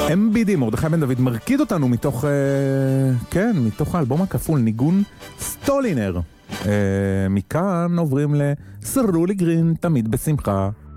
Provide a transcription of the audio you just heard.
MBD, מרדכי בן דוד, מרקיד אותנו מתוך, כן, מתוך האלבום הכפול, ניגון סטולינר. מכאן עוברים לסרולי גרין, תמיד בשמחה.